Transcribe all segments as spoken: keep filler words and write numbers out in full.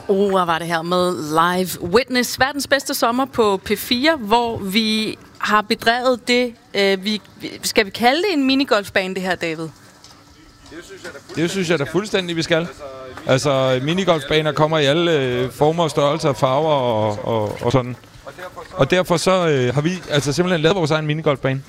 Oh, hvad var det her med Live Witness, verdens bedste sommer på P fire, hvor vi har bedrevet det, øh, vi, skal vi kalde det en minigolfbane, det her, David? Det synes jeg da fuldstændig, vi skal. Altså, minigolfbaner kommer i alle øh, former, størrelser, farver og, og, og sådan. Og derfor så øh, har vi altså simpelthen lavet vores egen minigolfbane.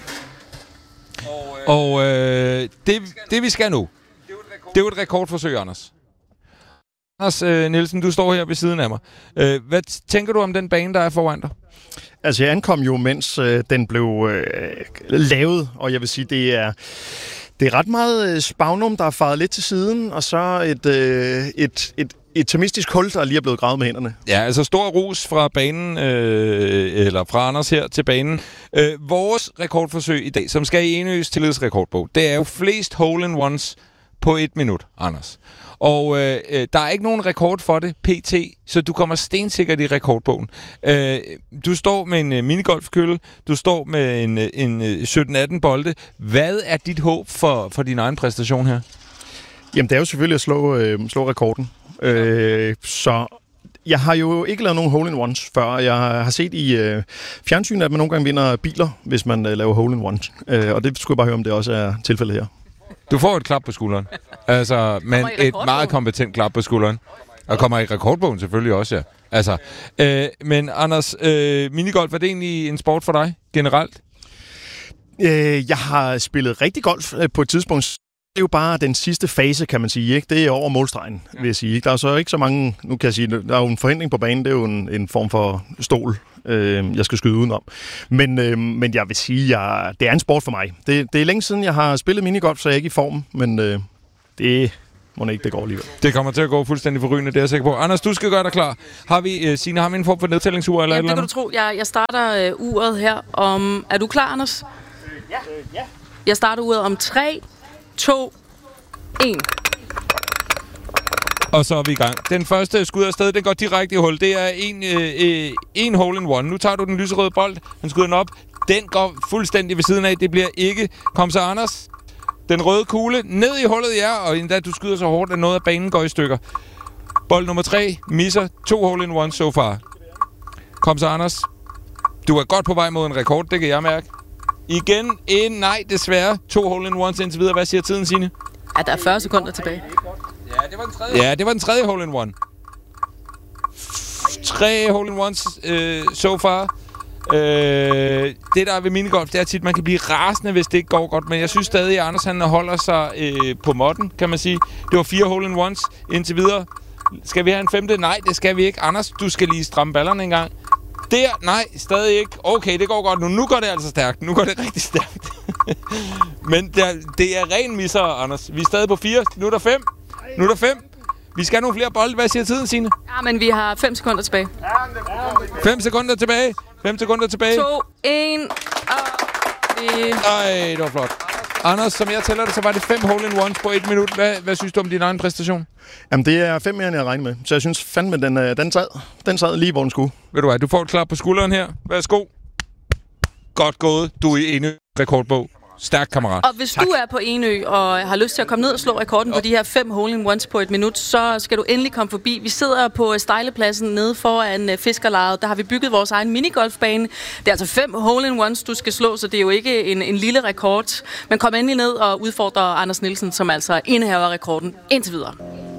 Og øh, det, det vi skal nu, det er jo et rekordforsøg, Anders. Anders øh, Nielsen, du står her ved siden af mig. Øh, hvad tænker du om den bane, der er foran dig? Altså, jeg ankom jo, mens øh, den blev øh, lavet, og jeg vil sige, det er... Det er ret meget spagnum, der er faret lidt til siden, og så et, øh, et, et atomistisk hul, der lige er blevet gravet med hænderne. Ja, altså stor ros fra banen, øh, eller fra Anders her til banen. Øh, vores rekordforsøg i dag, som skal i Enøs tillidsrekordbog, det er jo flest hole-in-ones på et minut, Anders. Og øh, der er ikke nogen rekord for det, P T, så du kommer stensikkert i rekordbogen. Øh, du står med en uh, minigolfkølle, du står med en, en sytten atten bolde. Hvad er dit håb for, for din egen præstation her? Jamen, det er jo selvfølgelig at slå, øh, slå rekorden. Øh, så jeg har jo ikke lavet nogen hole-in-ones før. Jeg har set i øh, fjernsynet, at man nogle gange vinder biler, hvis man øh, laver hole-in-ones. Øh, og det skulle jeg bare høre, om det også er tilfældet her. Du får et klap på skulderen. Altså, men et meget kompetent klap på skulderen. Og kommer i rekordbogen selvfølgelig også, ja. Altså, øh, men Anders, øh, minigolf, er det egentlig en sport for dig generelt? Øh, jeg har spillet rigtig golf øh, på et tidspunkt. Det er jo bare den sidste fase, kan man sige, ikke? Det er over målstregen, vil jeg sige. Der er så ikke så mange, nu kan jeg sige, der er jo en forhindring på banen, det er jo en, en form for stol, øh, jeg skal skyde udenom. Men, øh, men jeg vil sige, at det er en sport for mig. Det, det er længe siden, jeg har spillet minigolf, så jeg er ikke i form, men øh, det må ikke, det går alligevel. Det kommer til at gå fuldstændig forrygende, det er jeg sikker på. Anders, du skal gøre dig klar. Har vi, øh, Signe, har vi en form for nedtællingsur eller ja, et eller andet? Det kan du tro. Jeg, jeg starter øh, uret her om... Er du klar, Anders? Ja. ja. Jeg starter uret om tre, to, en. Og så er vi i gang. Den første skud afsted, den går direkte i hul. Det er en, øh, en hole in one. Nu tager du den lyserøde bold. Den skyder den op. Den går fuldstændig ved siden af. Det bliver ikke. Kom så, Anders. Den røde kugle ned i hullet, ja. Og endda du skyder så hårdt, at noget af banen går i stykker. Bold nummer tre. Misser. To hole in one so far. Kom så, Anders. Du er godt på vej mod en rekord, det kan jeg mærke. Igen en nej, desværre. To hole in ones indtil videre. Hvad siger tiden, Signe? Ja, der er fyrre sekunder tilbage. Ja, det var den tredje. Ja, det var den tredje hole in one. Tre hole in ones øh, so far. Øh, det der er ved minigolf, det er tit, man kan blive rasende, hvis det ikke går godt. Men jeg synes stadig, at Anders han holder sig øh, på måtten, kan man sige. Det var fire hole in ones indtil videre. Skal vi have en femte? Nej, det skal vi ikke. Anders, du skal lige stramme ballerne en gang. Der, nej, stadig ikke. Okay, det går godt nu. Nu går det altså stærkt. Nu går det rigtig stærkt. Men det er, det er ren misser, Anders. Vi er stadig på fire. Nu er der fem. Nu er der fem. Vi skal have nogle flere bolde. Hvad siger tiden, Signe? Ja, men vi har fem sekunder tilbage. Fem sekunder tilbage. Fem sekunder tilbage. To, en, og vi... Ej, det var flot. Anders, som jeg tæller det, så var det fem hole in ones på et minut. Hvad, hvad synes du om din egen præstation? Jamen, det er fem mere, end jeg regner med. Så jeg synes fandme, den, den, sad, den sad lige, hvor den skulle. Ved du hvad, du får et klap på skulderen her. Værsgo. Godt gået. Du er i Enø rekordbog. Stærk kammerat. Og hvis tak. Du er på Enø og har lyst til at komme ned og slå rekorden på de her fem hole in ones på et minut, så skal du endelig komme forbi. Vi sidder på Stejlepladsen nede foran Fiskerlejet. Der har vi bygget vores egen minigolfbane. Det er altså fem hole in ones, du skal slå, så det er jo ikke en, en lille rekord. Men kom endelig ned og udfordre Anders Nielsen, som altså indehaver rekorden indtil videre.